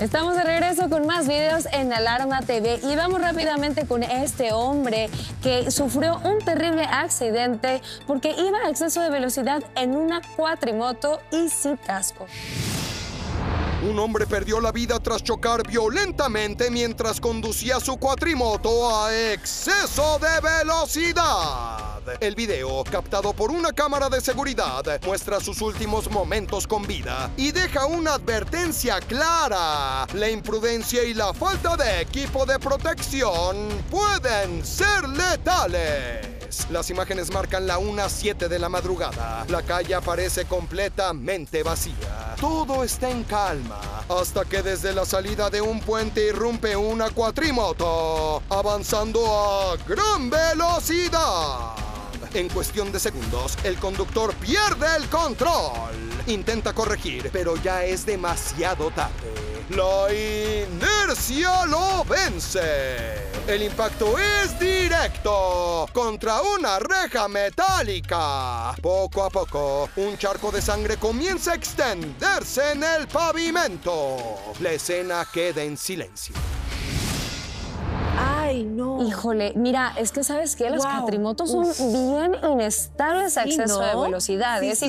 Estamos de regreso con más videos en Alarma TV y vamos rápidamente con este hombre que sufrió un terrible accidente porque iba a exceso de velocidad en una cuatrimoto y sin casco. Un hombre perdió la vida tras chocar violentamente mientras conducía su cuatrimoto a exceso de velocidad. El video, captado por una cámara de seguridad, muestra sus últimos momentos con vida y deja una advertencia clara. La imprudencia y la falta de equipo de protección pueden ser letales. Las imágenes marcan la 1:07 de la madrugada. La calle aparece completamente vacía. Todo está en calma, hasta que desde la salida de un puente irrumpe una cuatrimoto, avanzando a gran velocidad. En cuestión de segundos, el conductor pierde el control. Intenta corregir, pero ya es demasiado tarde. La inercia lo vence. El impacto es directo contra una reja metálica. Poco a poco, un charco de sangre comienza a extenderse en el pavimento. La escena queda en silencio. Ay, no. Híjole, mira, es que ¿sabes qué? Las cuatrimotos son bien inestables a exceso de velocidad. Sí,